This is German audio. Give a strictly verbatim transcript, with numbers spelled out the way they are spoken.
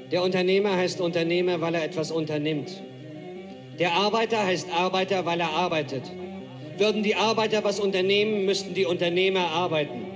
Der Unternehmer heißt Unternehmer, weil er etwas unternimmt. Der Arbeiter heißt Arbeiter, weil er arbeitet. Würden die Arbeiter was unternehmen, müssten die Unternehmer arbeiten.